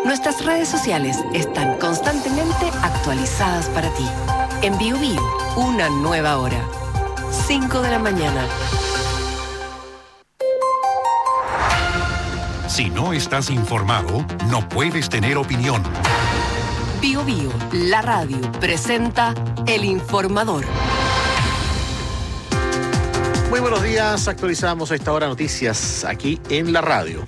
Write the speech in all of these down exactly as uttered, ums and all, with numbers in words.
Nuestras redes sociales están constantemente actualizadas para ti. En Bio Bio, una nueva hora. cinco de la mañana. Si no estás informado, no puedes tener opinión. Bio Bio, la radio, presenta El Informador. Muy buenos días, actualizamos a esta hora noticias aquí en la radio.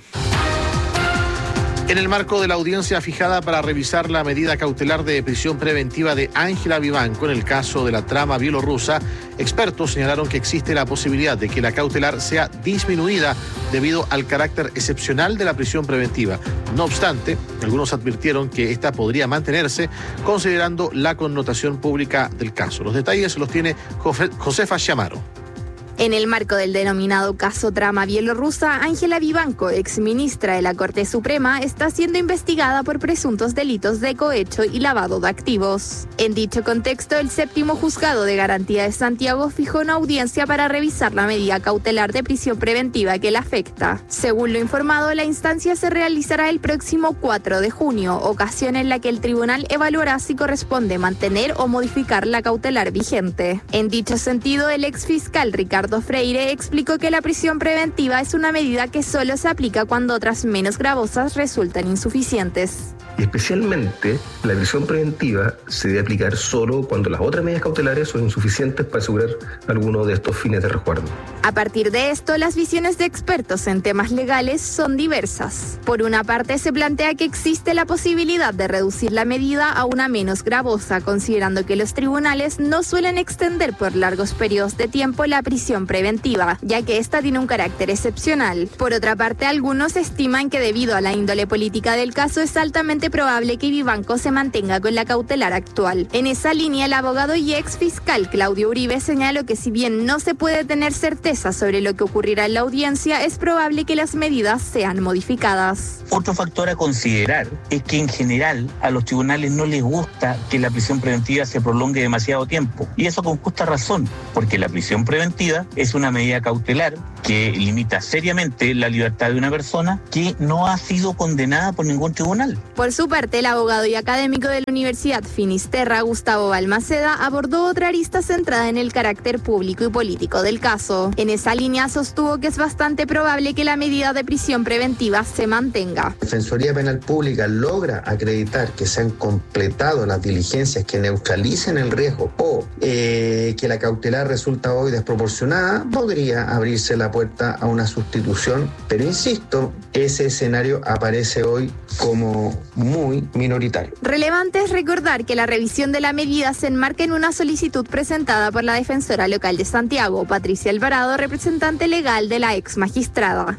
En el marco de la audiencia fijada para revisar la medida cautelar de prisión preventiva de Ángela Vivanco en el caso de la trama bielorrusa, expertos señalaron que existe la posibilidad de que la cautelar sea disminuida debido al carácter excepcional de la prisión preventiva. No obstante, algunos advirtieron que esta podría mantenerse considerando la connotación pública del caso. Los detalles los tiene Josefa Chamaro. En el marco del denominado caso trama bielorrusa, Ángela Vivanco, exministra de la Corte Suprema, está siendo investigada por presuntos delitos de cohecho y lavado de activos. En dicho contexto, el séptimo juzgado de garantía de Santiago fijó una audiencia para revisar la medida cautelar de prisión preventiva que la afecta. Según lo informado, la instancia se realizará el próximo cuatro de junio, ocasión en la que el tribunal evaluará si corresponde mantener o modificar la cautelar vigente. En dicho sentido, el exfiscal Ricardo Freire explicó que la prisión preventiva es una medida que solo se aplica cuando otras menos gravosas resultan insuficientes. Y especialmente la prisión preventiva se debe aplicar solo cuando las otras medidas cautelares son insuficientes para asegurar alguno de estos fines de resguardo. A partir de esto, las visiones de expertos en temas legales son diversas. Por una parte, se plantea que existe la posibilidad de reducir la medida a una menos gravosa, considerando que los tribunales no suelen extender por largos periodos de tiempo la prisión preventiva, ya que esta tiene un carácter excepcional. Por otra parte, algunos estiman que debido a la índole política del caso es altamente probable que Vivanco se mantenga con la cautelar actual. En esa línea, el abogado y ex fiscal Claudio Uribe señaló que si bien no se puede tener certeza sobre lo que ocurrirá en la audiencia, es probable que las medidas sean modificadas. Otro factor a considerar es que en general a los tribunales no les gusta que la prisión preventiva se prolongue demasiado tiempo. Y eso con justa razón, porque la prisión preventiva es una medida cautelar que limita seriamente la libertad de una persona que no ha sido condenada por ningún tribunal. Por su parte, el abogado y académico de la Universidad Finisterra, Gustavo Balmaceda, abordó otra arista centrada en el carácter público y político del caso. En esa línea sostuvo que es bastante probable que la medida de prisión preventiva se mantenga. La Defensoría Penal Pública logra acreditar que se han completado las diligencias que neutralicen el riesgo o eh, que la cautelar resulta hoy desproporcionada, podría abrirse la puerta a una sustitución, pero insisto, ese escenario aparece hoy como muy minoritario. Relevante es recordar que la revisión de la medida se enmarca en una solicitud presentada por la defensora local de Santiago, Patricia Alvarado, representante legal de la ex magistrada.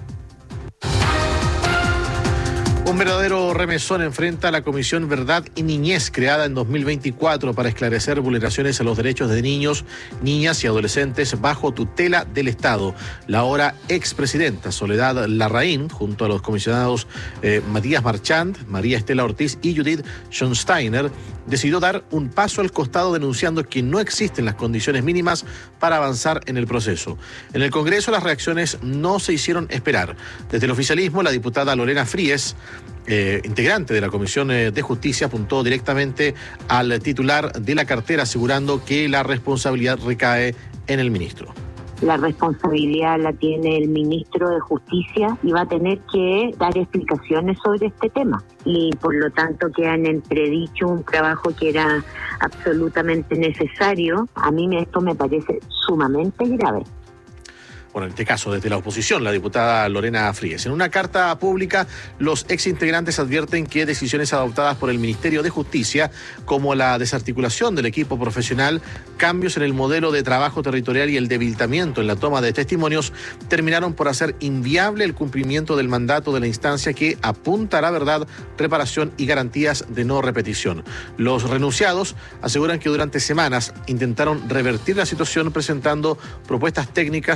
Un verdadero remesón enfrenta a la Comisión Verdad y Niñez, creada en dos mil veinticuatro para esclarecer vulneraciones a los derechos de niños, niñas y adolescentes bajo tutela del Estado. La ahora expresidenta Soledad Larraín, junto a los comisionados eh, Matías Marchand, María Estela Ortiz y Judith Schonsteiner, decidió dar un paso al costado denunciando que no existen las condiciones mínimas para avanzar en el proceso. En el Congreso las reacciones no se hicieron esperar. Desde el oficialismo, la diputada Lorena Fríes, Eh, integrante de la Comisión eh, de Justicia, apuntó directamente al titular de la cartera, asegurando que la responsabilidad recae en el ministro. La responsabilidad la tiene el ministro de Justicia y va a tener que dar explicaciones sobre este tema. Y por lo tanto que han entredicho un trabajo que era absolutamente necesario. A mí esto me parece sumamente grave. Bueno, en este caso, desde la oposición, la diputada Lorena Fríes. En una carta pública, los exintegrantes advierten que decisiones adoptadas por el Ministerio de Justicia, como la desarticulación del equipo profesional, cambios en el modelo de trabajo territorial y el debilitamiento en la toma de testimonios, terminaron por hacer inviable el cumplimiento del mandato de la instancia que apunta a la verdad, reparación y garantías de no repetición. Los renunciados aseguran que durante semanas intentaron revertir la situación presentando propuestas técnicas y ajustes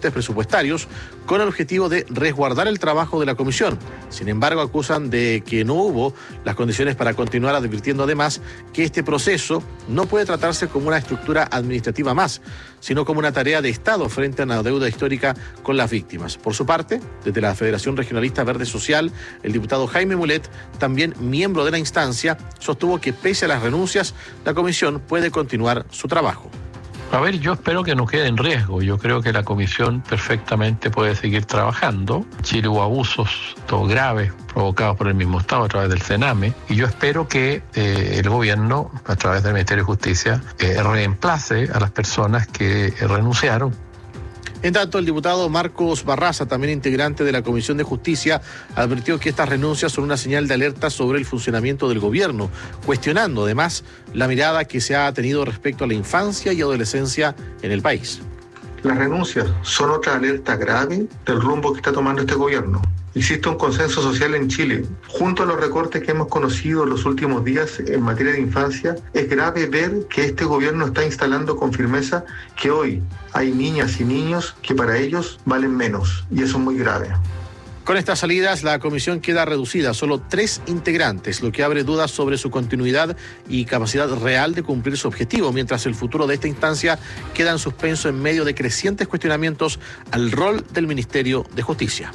ajustes presupuestarios con el objetivo de resguardar el trabajo de la comisión. Sin embargo, acusan de que no hubo las condiciones para continuar, advirtiendo además que este proceso no puede tratarse como una estructura administrativa más, sino como una tarea de Estado frente a una deuda histórica con las víctimas. Por su parte, desde la Federación Regionalista Verde Social, el diputado Jaime Mulet, también miembro de la instancia, sostuvo que pese a las renuncias, la comisión puede continuar su trabajo. A ver, yo espero que no quede en riesgo. Yo creo que la comisión perfectamente puede seguir trabajando. En Chile hubo abusos, todos graves, provocados por el mismo Estado a través del CENAME, y yo espero que eh, el gobierno, a través del Ministerio de Justicia, eh, reemplace a las personas que eh, renunciaron. En tanto, el diputado Marcos Barraza, también integrante de la Comisión de Justicia, advirtió que estas renuncias son una señal de alerta sobre el funcionamiento del gobierno, cuestionando además la mirada que se ha tenido respecto a la infancia y adolescencia en el país. Las renuncias son otra alerta grave del rumbo que está tomando este gobierno. Existe un consenso social en Chile. Junto a los recortes que hemos conocido en los últimos días en materia de infancia, es grave ver que este gobierno está instalando con firmeza que hoy hay niñas y niños que para ellos valen menos, y eso es muy grave. Con estas salidas, la comisión queda reducida a solo tres integrantes, lo que abre dudas sobre su continuidad y capacidad real de cumplir su objetivo, mientras el futuro de esta instancia queda en suspenso en medio de crecientes cuestionamientos al rol del Ministerio de Justicia.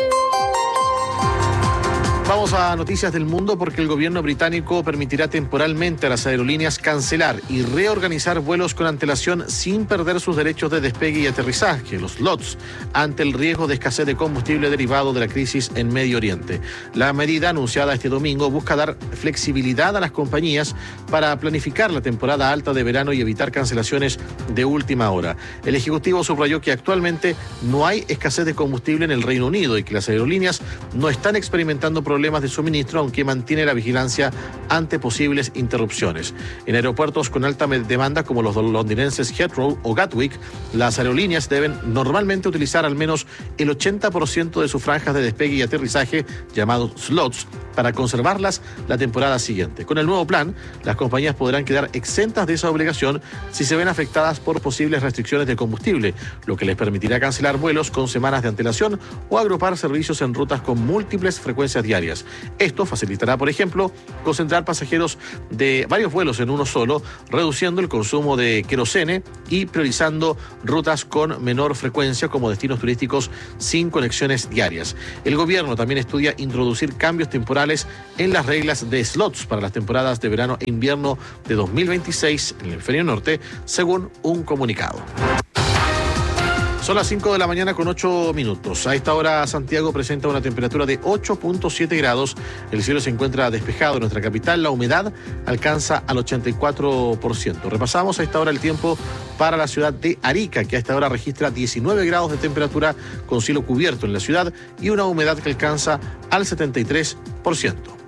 Vamos a noticias del mundo, porque el gobierno británico permitirá temporalmente a las aerolíneas cancelar y reorganizar vuelos con antelación sin perder sus derechos de despegue y aterrizaje, los slots, ante el riesgo de escasez de combustible derivado de la crisis en Medio Oriente. La medida, anunciada este domingo, busca dar flexibilidad a las compañías para planificar la temporada alta de verano y evitar cancelaciones de última hora. El Ejecutivo subrayó que actualmente no hay escasez de combustible en el Reino Unido y que las aerolíneas no están experimentando problemas problemas de suministro, aunque mantiene la vigilancia ante posibles interrupciones. En aeropuertos con alta demanda como los londinenses Heathrow o Gatwick, las aerolíneas deben normalmente utilizar al menos el ochenta por ciento de sus franjas de despegue y aterrizaje, llamados slots, para conservarlas la temporada siguiente. Con el nuevo plan, las compañías podrán quedar exentas de esa obligación si se ven afectadas por posibles restricciones de combustible, lo que les permitirá cancelar vuelos con semanas de antelación o agrupar servicios en rutas con múltiples frecuencias diarias. Esto facilitará, por ejemplo, concentrar pasajeros de varios vuelos en uno solo, reduciendo el consumo de querosene y priorizando rutas con menor frecuencia como destinos turísticos sin conexiones diarias. El gobierno también estudia introducir cambios temporales en las reglas de slots para las temporadas de verano e invierno de dos mil veintiséis en el hemisferio norte, según un comunicado. Son las cinco de la mañana con ocho minutos. A esta hora Santiago presenta una temperatura de ocho punto siete grados. El cielo se encuentra despejado en nuestra capital. La humedad alcanza al ochenta y cuatro por ciento. Repasamos a esta hora el tiempo para la ciudad de Arica, que a esta hora registra diecinueve grados de temperatura con cielo cubierto en la ciudad y una humedad que alcanza al setenta y tres por ciento.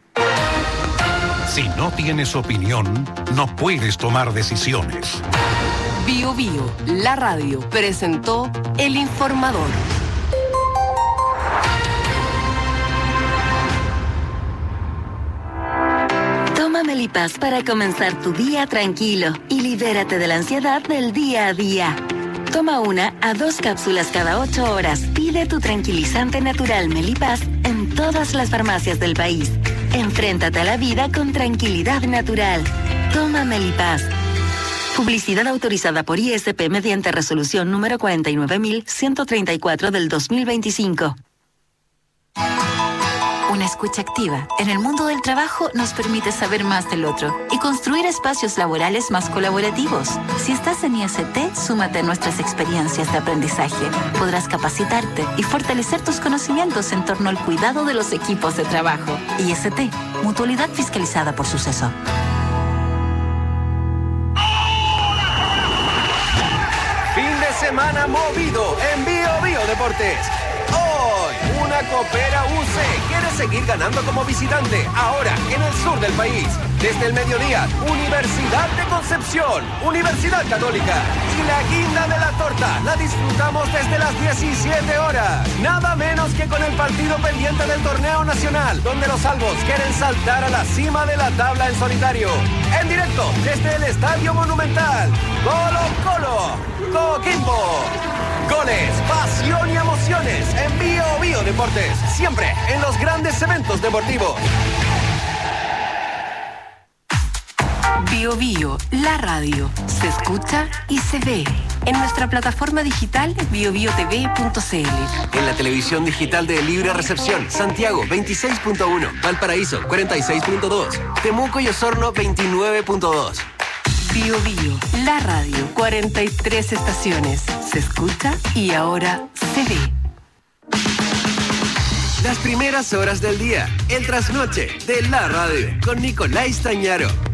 Si no tienes opinión, no puedes tomar decisiones. Bio Bio, la radio, presentó El Informador. Toma Melipaz para comenzar tu día tranquilo y libérate de la ansiedad del día a día. Toma una a dos cápsulas cada ocho horas. Pide tu tranquilizante natural Melipaz en todas las farmacias del país. Enfréntate a la vida con tranquilidad natural. Toma Melipaz. Publicidad autorizada por I S P mediante resolución número cuarenta y nueve mil ciento treinta y cuatro del dos mil veinticinco. Una escucha activa en el mundo del trabajo nos permite saber más del otro y construir espacios laborales más colaborativos. Si estás en I S T, súmate a nuestras experiencias de aprendizaje. Podrás capacitarte y fortalecer tus conocimientos en torno al cuidado de los equipos de trabajo. I S T, mutualidad fiscalizada por Suceso. Fin de semana movido en Bio Bio Deportes. Hoy, una Copera U C quiere seguir ganando como visitante, ahora en el sur del país. Desde el mediodía, Universidad de Concepción, Universidad Católica. Y la guinda de la torta la disfrutamos desde las diecisiete horas. Nada menos que con el partido pendiente del torneo nacional, donde los albos quieren saltar a la cima de la tabla en solitario. En directo, desde el Estadio Monumental. Colo Colo, Coquimbo. Goles, pasión y emociones en Bio Bio Deportes. Siempre en los grandes eventos deportivos. Bio Bio, la radio, se escucha y se ve. En nuestra plataforma digital bio bio t v punto c l. En la televisión digital de Libre Recepción, Santiago veintiséis punto uno, Valparaíso cuarenta y seis punto dos, Temuco y Osorno veintinueve punto dos. Bio Bio, la radio, cuarenta y tres estaciones. Se escucha y ahora se ve. Las primeras horas del día, el trasnoche de la radio, con Nicolás Tañaro.